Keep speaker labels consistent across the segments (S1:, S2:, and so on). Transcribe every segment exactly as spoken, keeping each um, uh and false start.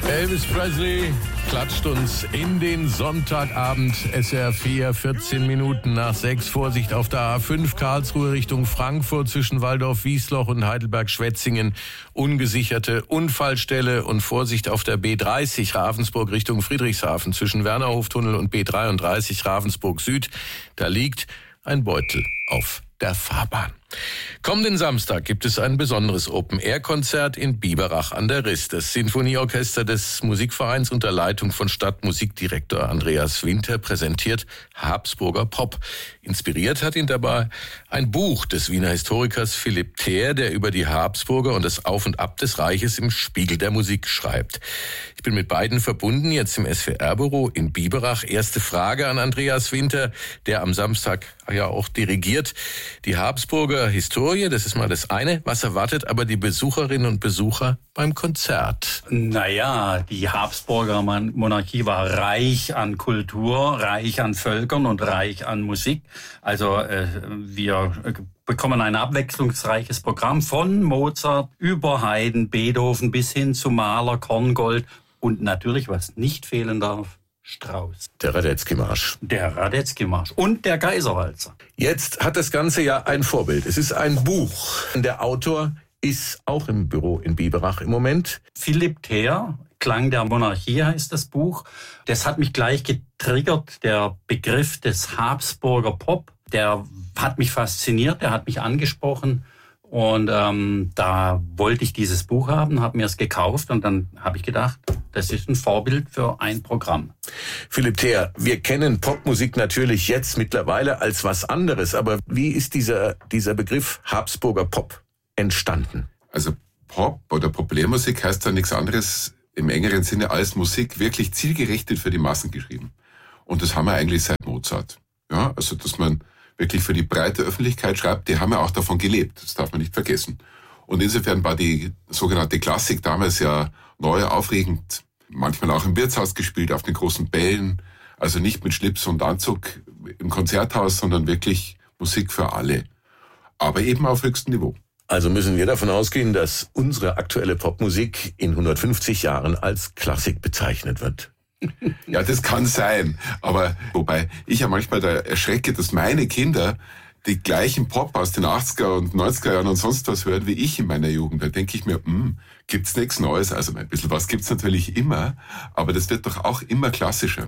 S1: Elvis Presley klatscht uns in den Sonntagabend. S R vier, vierzehn Minuten nach sechs. Vorsicht auf der A fünf, Karlsruhe Richtung Frankfurt zwischen Waldorf-Wiesloch und Heidelberg-Schwetzingen. Ungesicherte Unfallstelle und Vorsicht auf der B dreißig, Ravensburg Richtung Friedrichshafen zwischen Wernerhoftunnel und B dreiunddreißig, Ravensburg Süd. Da liegt ein Beutel auf der Fahrbahn. Kommenden Samstag gibt es ein besonderes Open-Air-Konzert in Biberach an der Riß. Das Sinfonieorchester des Musikvereins unter Leitung von Stadtmusikdirektor Andreas Winter präsentiert Habsburger Pop. Inspiriert hat ihn dabei ein Buch des Wiener Historikers Philipp Theer, der über die Habsburger und das Auf und Ab des Reiches im Spiegel der Musik schreibt. Ich bin mit beiden verbunden, jetzt im S V R-Büro in Biberach. Erste Frage an Andreas Winter, der am Samstag ja auch dirigiert. Die Habsburger Historie, das ist mal das eine. Was erwartet aber die Besucherinnen und Besucher beim Konzert?
S2: Naja, die Habsburger Monarchie war reich an Kultur, reich an Völkern und reich an Musik. Also äh, wir bekommen ein abwechslungsreiches Programm von Mozart über Haydn, Beethoven bis hin zu Mahler, Korngold und natürlich, was nicht fehlen darf, Strauss.
S1: Der Radetzky-Marsch.
S2: Der Radetzky-Marsch und der Kaiserwalzer.
S1: Jetzt hat das Ganze ja ein Vorbild. Es ist ein Buch. Der Autor ist auch im Büro in Biberach im Moment.
S2: Philipp Theer, Klang der Monarchie heißt das Buch. Das hat mich gleich getriggert, der Begriff des Habsburger Pop. Der hat mich fasziniert, der hat mich angesprochen. Und ähm, da wollte ich dieses Buch haben, habe mir es gekauft und dann habe ich gedacht, das ist ein Vorbild für ein Programm.
S1: Philipp Theer, wir kennen Popmusik natürlich jetzt mittlerweile als was anderes, aber wie ist dieser, dieser Begriff Habsburger Pop entstanden?
S3: Also Pop oder Populärmusik heißt ja nichts anderes im engeren Sinne als Musik wirklich zielgerichtet für die Massen geschrieben. Und das haben wir eigentlich seit Mozart. Ja, also dass man wirklich für die breite Öffentlichkeit schreibt, die haben ja auch davon gelebt. Das darf man nicht vergessen. Und insofern war die sogenannte Klassik damals ja neu, aufregend, manchmal auch im Wirtshaus gespielt, auf den großen Bällen. Also nicht mit Schlips und Anzug im Konzerthaus, sondern wirklich Musik für alle. Aber eben auf höchstem Niveau.
S1: Also müssen wir davon ausgehen, dass unsere aktuelle Popmusik in hundertfünfzig Jahren als Klassik bezeichnet wird.
S3: Ja, das kann sein. Aber wobei ich ja manchmal da erschrecke, dass meine Kinder die gleichen Pop aus den achtziger und neunziger Jahren und sonst was hören wie ich in meiner Jugend. Da denke ich mir, hm, gibt's nichts Neues? Also ein bisschen was gibt's natürlich immer, aber das wird doch auch immer klassischer.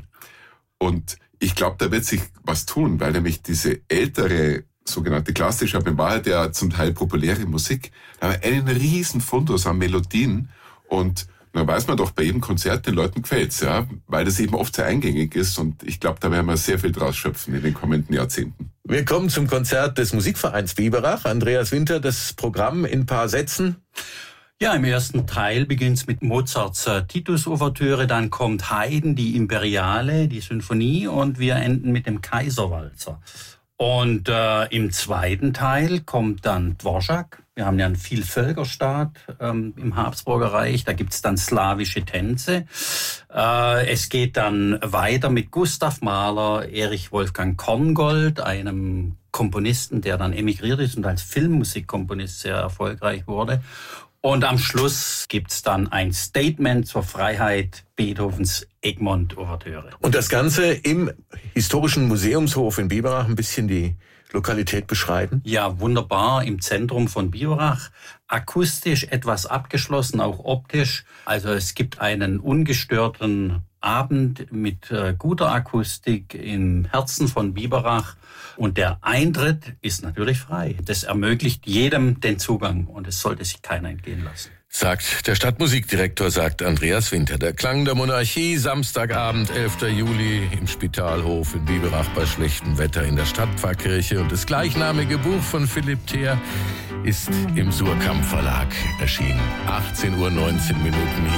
S3: Und ich glaube, da wird sich was tun, weil nämlich diese ältere sogenannte klassische, aber in Wahrheit ja zum Teil populäre Musik, da haben wir einen riesen Fundus an Melodien und dann weiß man doch, bei jedem Konzert den Leuten gefällt's, ja, weil das eben oft sehr eingängig ist und ich glaube, da werden wir sehr viel draus schöpfen in den kommenden Jahrzehnten.
S1: Wir kommen zum Konzert des Musikvereins Biberach. Andreas Winter, das Programm in ein paar Sätzen.
S2: Ja, im ersten Teil beginnt's mit Mozarts äh, Titus-Ouvertüre, dann kommt Haydn, die Imperiale, die Sinfonie und wir enden mit dem Kaiserwalzer. Und äh, im zweiten Teil kommt dann Dvorak. Wir haben ja einen Vielvölkerstaat ähm, im Habsburger Reich. Da gibt's dann slawische Tänze. Äh, es geht dann weiter mit Gustav Mahler, Erich Wolfgang Korngold, einem Komponisten, der dann emigriert ist und als Filmmusikkomponist sehr erfolgreich wurde. Und am Schluss gibt's dann ein Statement zur Freiheit, Beethovens Egmont-Ouvertüre.
S1: Und das Ganze im historischen Museumshof in Biberach, ein bisschen die Lokalität beschreiben?
S2: Ja, wunderbar, im Zentrum von Biberach. Akustisch etwas abgeschlossen, auch optisch. Also es gibt einen ungestörten Abend mit äh, guter Akustik im Herzen von Biberach. Und der Eintritt ist natürlich frei. Das ermöglicht jedem den Zugang und es sollte sich keiner entgehen lassen.
S1: Sagt der Stadtmusikdirektor, sagt Andreas Winter. Der Klang der Monarchie, Samstagabend, elfter Juli im Spitalhof in Biberach bei schlechtem Wetter in der Stadtpfarrkirche. Und das gleichnamige Buch von Philipp Theer ist im Surkamp Verlag erschienen. achtzehn Uhr neunzehn Minuten.